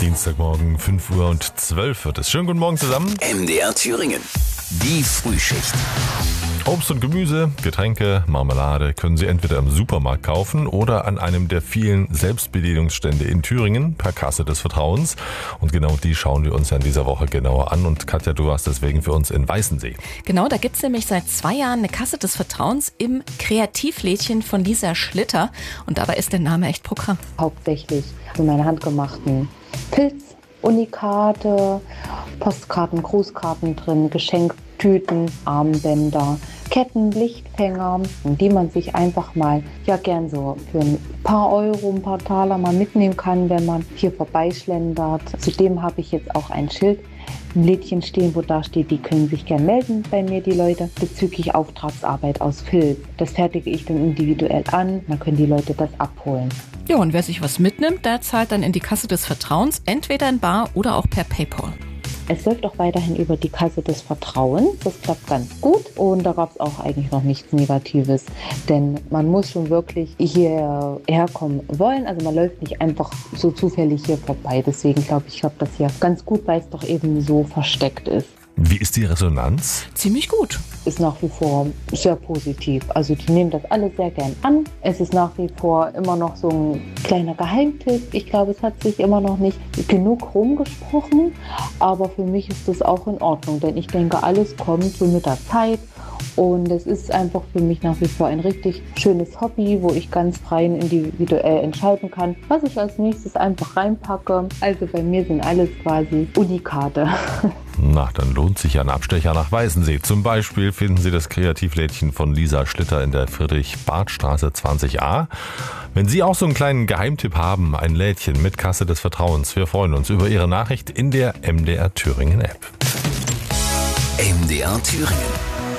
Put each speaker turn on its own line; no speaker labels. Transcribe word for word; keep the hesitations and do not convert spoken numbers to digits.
Dienstagmorgen, fünf Uhr und zwölf wird es. Schönen guten Morgen zusammen.
M D R Thüringen, die Frühschicht.
Obst und Gemüse, Getränke, Marmelade können Sie entweder im Supermarkt kaufen oder an einem der vielen Selbstbedienungsstände in Thüringen per Kasse des Vertrauens. Und genau die schauen wir uns ja in dieser Woche genauer an. Und Katja, du warst deswegen für uns in Weißensee.
Genau, da gibt's nämlich seit zwei Jahren eine Kasse des Vertrauens im Kreativlädchen von Lisa Schlitter. Und dabei ist der Name echt Programm.
Hauptsächlich so meine handgemachten Pilz, Unikate, Postkarten, Grußkarten drin, Geschenktüten, Armbänder, Ketten, Lichtfänger, die man sich einfach mal ja gern so für ein paar Euro, ein paar Taler mal mitnehmen kann, wenn man hier vorbeischlendert. Zudem habe ich jetzt auch ein Schild im Lädchen stehen, wo da steht, die können sich gern melden bei mir, die Leute, bezüglich Auftragsarbeit aus Filz. Das fertige ich dann individuell an, dann können die Leute das abholen.
Ja, und wer sich was mitnimmt, der zahlt dann in die Kasse des Vertrauens, entweder in bar oder auch per PayPal.
Es läuft auch weiterhin über die Kasse des Vertrauens. Das klappt ganz gut und da gab es auch eigentlich noch nichts Negatives. Denn man muss schon wirklich hierher kommen wollen. Also man läuft nicht einfach so zufällig hier vorbei. Deswegen glaube ich, klappt das hier ganz gut, weil es doch eben so versteckt ist.
Wie ist die Resonanz?
Ziemlich gut.
Ist nach wie vor sehr positiv. Also die nehmen das alle sehr gern an. Es ist nach wie vor immer noch so ein kleiner Geheimtipp. Ich glaube, es hat sich immer noch nicht genug rumgesprochen. Aber für mich ist das auch in Ordnung, denn ich denke, alles kommt so mit der Zeit. Und es ist einfach für mich nach wie vor ein richtig schönes Hobby, wo ich ganz frei und individuell entscheiden kann, was ich als nächstes einfach reinpacke. Also bei mir sind alles quasi Unikate.
Na, dann lohnt sich ein Abstecher nach Weißensee. Zum Beispiel finden Sie das Kreativlädchen von Lisa Schlitter in der Friedrich-Barth-Straße zwanzig a. Wenn Sie auch so einen kleinen Geheimtipp haben, ein Lädchen mit Kasse des Vertrauens, wir freuen uns über Ihre Nachricht in der M D R Thüringen App.
M D R Thüringen.